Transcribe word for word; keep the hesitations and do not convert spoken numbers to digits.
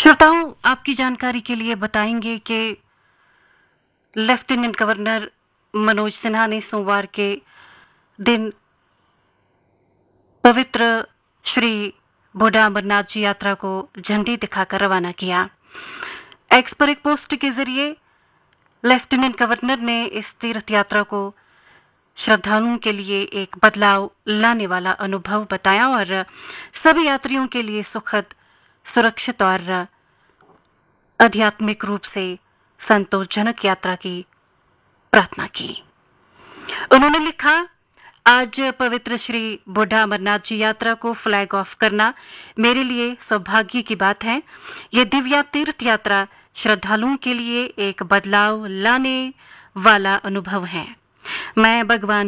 श्रोताओं, आपकी जानकारी के लिए बताएंगे कि लेफ्टिनेंट गवर्नर मनोज सिन्हा ने सोमवार के दिन पवित्र श्री बूढ़ा अमरनाथ जी यात्रा को झंडी दिखाकर रवाना किया। एक्स पर एक पोस्ट के जरिए लेफ्टिनेंट गवर्नर ने इस तीर्थ यात्रा को श्रद्धालुओं के लिए एक बदलाव लाने वाला अनुभव बताया और सभी यात्रियों के लिए सुखद, सुरक्षित और आध्यात्मिक रूप से संतोषजनक यात्रा की प्रार्थना की। उन्होंने लिखा, आज पवित्र श्री बूढ़ा अमरनाथ जी यात्रा को फ्लैग ऑफ करना मेरे लिए सौभाग्य की बात है। ये दिव्य तीर्थ यात्रा श्रद्धालुओं के लिए एक बदलाव लाने वाला अनुभव है। मैं भगवान